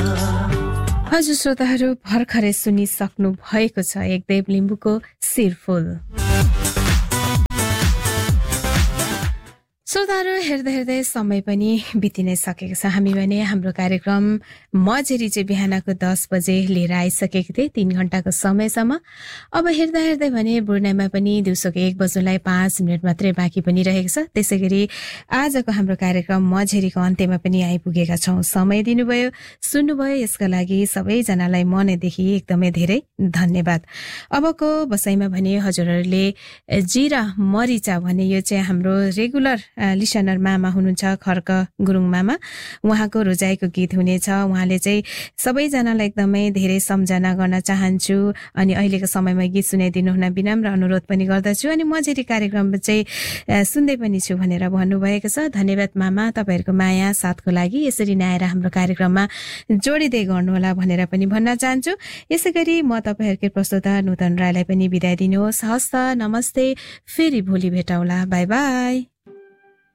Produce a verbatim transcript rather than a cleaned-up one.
हजुर श्रोताहरू, भर्खरै सुनिसक्नु भएको छ एकदेव लिम्बुको शिरफुल। श्रोताहरू, हेर्दै हेर्दै समय पनि बितिनै सकेको छ। हामी भने हाम्रो कार्यक्रम मझेरी चाहिँ बिहानको दस बजे लिएर आइसकेको थिएँ, तीन घण्टाको समयसम्म। अब हेर्दा हेर्दै भने बुढ्नामा पनि दिउँसोको एक बज्नुलाई पाँच मिनट मात्रै बाँकी पनि रहेको छ। त्यसै गरी आजको हाम्रो कार्यक्रम मझेरीको अन्त्यमा पनि आइपुगेका छौँ। समय दिनुभयो, सुन्नुभयो, यसका लागि सबैजनालाई मनैदेखि एकदमै धेरै धन्यवाद। अबको बसाइमा भने हजुरहरूले जिरा मरिचा भने यो चाहिँ हाम्रो रेगुलर लिसनर मामा हुनुहुन्छ, खर्क गुरुङ मामा, उहाँको रोजाइको गीत हुनेछ। उहाँले चाहिँ सबैजनालाई एकदमै धेरै सम्झना गर्न चाहन्छु अनि अहिलेको समयमा गीत सुनाइदिनु हुन विनम्र अनुरोध पनि गर्दछु अनि मझेरी कार्यक्रम चाहिँ सुन्दै पनि छु भनेर भन्नुभएको छ। धन्यवाद मामा, तपाईँहरूको माया साथको लागि। यसरी नै आएर हाम्रो कार्यक्रममा जोडिँदै गर्नुहोला भनेर पनि भन्न चाहन्छु। यसै गरी म तपाईँहरूकै प्रस्तुता नूतन राईलाई पनि बिदा दिनुहोस्। हस्त, नमस्ते, फेरि भोलि भेटौँला, बाई बाई।